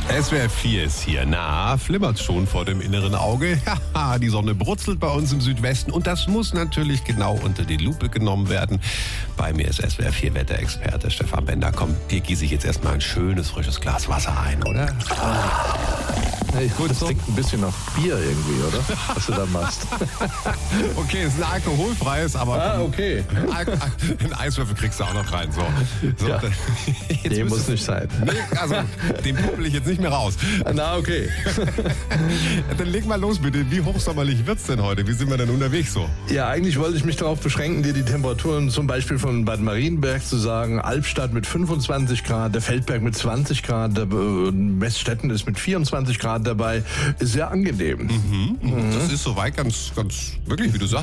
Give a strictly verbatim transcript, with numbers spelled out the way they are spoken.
S W R vier ist hier. Na, flimmert's schon vor dem inneren Auge? Haha, die Sonne brutzelt bei uns im Südwesten und das muss natürlich genau unter die Lupe genommen werden. Bei mir ist S W R vier Wetterexperte Stefan Bender. Komm, dir gieße ich jetzt erstmal ein schönes, frisches Glas Wasser ein, oder? Hey, gut, das klingt ein bisschen nach Bier irgendwie, oder? Was du da machst. Okay, es ist ein alkoholfreies, aber Ah, okay. einen Eiswürfel kriegst du auch noch rein. So, so Ja. dann- jetzt Nee, müsstest- muss nicht sein. Nee, also, den puppel ich jetzt nicht mehr raus. Na, okay. Dann leg mal los bitte. Wie hochsommerlich wird's denn heute? Wie sind wir denn unterwegs so? Ja, eigentlich wollte ich mich darauf beschränken, dir die Temperaturen zum Beispiel von Bad Marienberg zu sagen. Albstadt mit fünfundzwanzig Grad, der Feldberg mit zwanzig Grad, der äh, Weststetten ist mit vierundzwanzig Grad dabei. Ist sehr angenehm. Das ist soweit ganz, ganz, wirklich, wie du sagst.